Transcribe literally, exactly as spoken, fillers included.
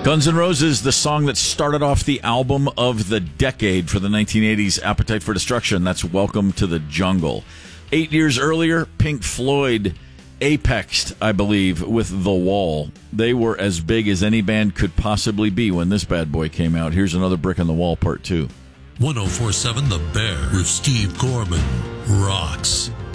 Guns N' Roses, the song that started off the album of the decade for the nineteen eighties Appetite for Destruction. That's Welcome to the Jungle. Eight years earlier, Pink Floyd apexed, I believe, with The Wall. They were as big as any band could possibly be when this bad boy came out. Here's another Brick in the Wall, part two. one oh four point seven The Bear with Steve Gorman rocks.